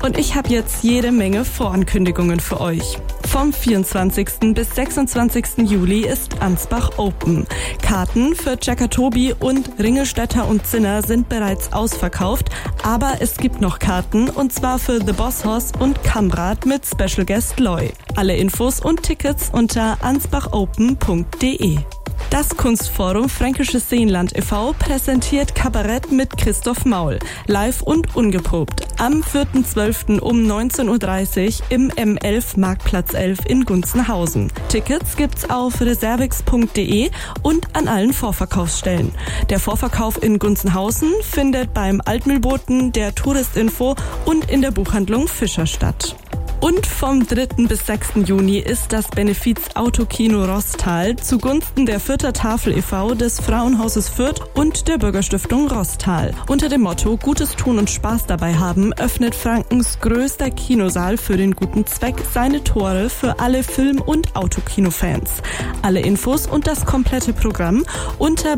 Und ich habe jetzt jede Menge Vorankündigungen für euch. Vom 24. bis 26. Juli ist Ansbach Open. Karten für Jacobi und Ringelstädter und Zinner sind bereits ausverkauft, aber es gibt noch Karten und zwar für The Boss Hoss und Kamrad mit Special Guest Loy. Alle Infos und Tickets unter ansbachopen.de. Das Kunstforum Fränkisches Seenland e.V. präsentiert Kabarett mit Christoph Maul, live und ungeprobt, am 4.12. um 19.30 Uhr im M11 Marktplatz 11 in Gunzenhausen. Tickets gibt's auf reservix.de und an allen Vorverkaufsstellen. Der Vorverkauf in Gunzenhausen findet beim Altmühlboten, der Touristinfo und in der Buchhandlung Fischer statt. Und vom 3. bis 6. Juni ist das Benefiz-Autokino Roßtal zugunsten der Fürther Tafel e.V., des Frauenhauses Fürth und der Bürgerstiftung Roßtal. Unter dem Motto Gutes tun und Spaß dabei haben öffnet Frankens größter Kinosaal für den guten Zweck seine Tore für alle Film- und Autokino-Fans. Alle Infos und das komplette Programm unter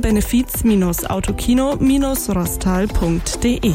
benefiz-autokino-roßtal.de.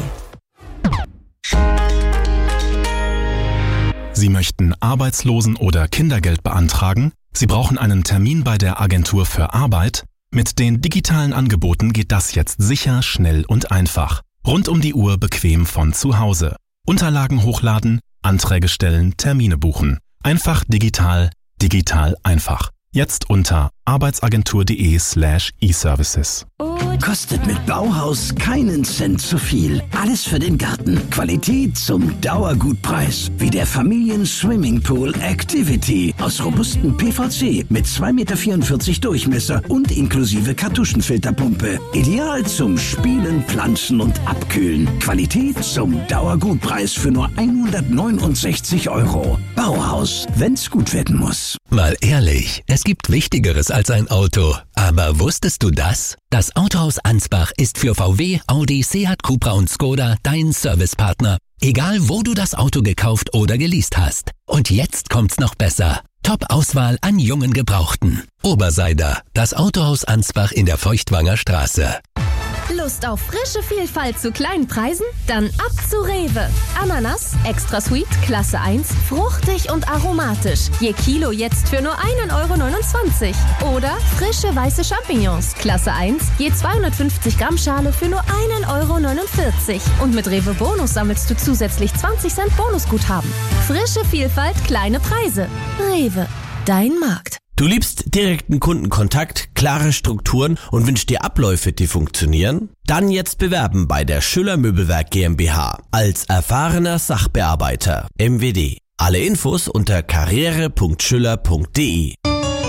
Sie möchten Arbeitslosen- oder Kindergeld beantragen? Sie brauchen einen Termin bei der Agentur für Arbeit? Mit den digitalen Angeboten geht das jetzt sicher, schnell und einfach. Rund um die Uhr bequem von zu Hause. Unterlagen hochladen, Anträge stellen, Termine buchen. Einfach digital, digital einfach. Jetzt unter arbeitsagentur.de/e-services. Kostet mit Bauhaus keinen Cent zu viel. Alles für den Garten. Qualität zum Dauergutpreis. Wie der Familien-Swimmingpool Activity aus robustem PVC mit 2,44 Meter Durchmesser und inklusive Kartuschenfilterpumpe. Ideal zum Spielen, Pflanzen und Abkühlen. Qualität zum Dauergutpreis für nur 169 €. Bauhaus, wenn's gut werden muss. Mal ehrlich, es gibt Wichtigeres als ein Auto. Aber wusstest du das? Das Autohaus Ansbach ist für VW, Audi, Seat, Cupra und Skoda dein Servicepartner. Egal, wo du das Auto gekauft oder geleast hast. Und jetzt kommt's noch besser. Top-Auswahl an jungen Gebrauchten. Oberseider, das Autohaus Ansbach in der Feuchtwanger Straße. Lust auf frische Vielfalt zu kleinen Preisen? Dann ab zu Rewe. Ananas, extra sweet, Klasse 1, fruchtig und aromatisch. Je Kilo jetzt für nur 1,29 €. Oder frische weiße Champignons, Klasse 1, je 250 Gramm Schale für nur 1,49 €. Und mit Rewe Bonus sammelst du zusätzlich 20 Cent Bonusguthaben. Frische Vielfalt, kleine Preise. Rewe, dein Markt. Du liebst direkten Kundenkontakt, klare Strukturen und wünschst dir Abläufe, die funktionieren? Dann jetzt bewerben bei der Schüller Möbelwerk GmbH als erfahrener Sachbearbeiter. MWD. Alle Infos unter karriere.schüller.de.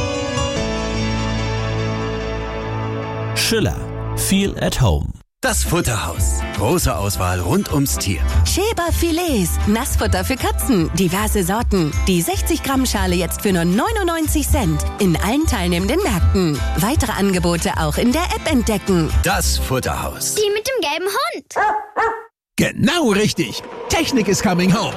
Schüller. Feel at home. Das Futterhaus. Große Auswahl rund ums Tier. Schäber Filets, Nassfutter für Katzen, diverse Sorten. Die 60 Gramm Schale jetzt für nur 99 Cent in allen teilnehmenden Märkten. Weitere Angebote auch in der App entdecken. Das Futterhaus. Die mit dem gelben Hund. Genau richtig. Technik is coming home.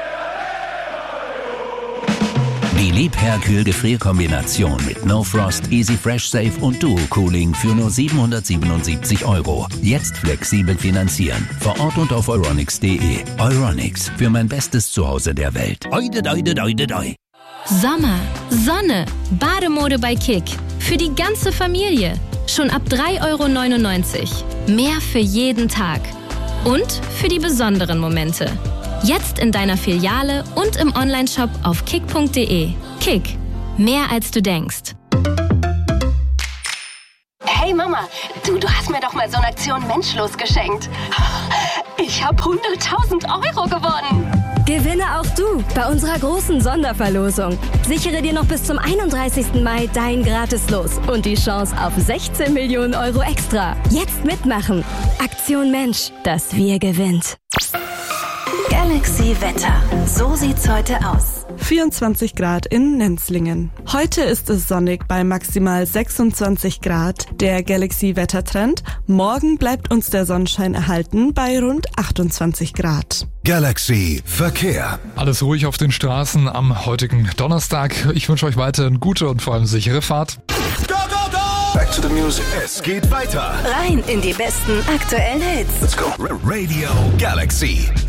Die Liebherr-Kühl-Gefrier-Kombination mit No Frost, Easy Fresh Safe und Duo Cooling für nur 777 €. Jetzt flexibel finanzieren. Vor Ort und auf euronics.de. Euronics, für mein bestes Zuhause der Welt. Oide, oide, oide, oide. Sommer, Sonne, Bademode bei Kick. Für die ganze Familie. Schon ab 3,99 €. Mehr für jeden Tag. Und für die besonderen Momente. Jetzt in deiner Filiale und im Onlineshop auf kick.de. Kick. Mehr als du denkst. Hey Mama, du hast mir doch mal so eine Aktion Menschlos geschenkt. Ich habe 100.000 € gewonnen. Gewinne auch du bei unserer großen Sonderverlosung. Sichere dir noch bis zum 31. Mai dein Gratis-Los und die Chance auf 16 Millionen € extra. Jetzt mitmachen. Aktion Mensch, das Wir gewinnt. Galaxy Wetter. So sieht's heute aus. 24 Grad in Nenzlingen. Heute ist es sonnig bei maximal 26 Grad. Der Galaxy-Wettertrend. Morgen bleibt uns der Sonnenschein erhalten bei rund 28 Grad. Galaxy Verkehr. Alles ruhig auf den Straßen am heutigen Donnerstag. Ich wünsche euch weiterhin gute und vor allem sichere Fahrt. Go, go, go! Back to the music. Es geht weiter. Rein in die besten aktuellen Hits. Let's go. Radio Galaxy.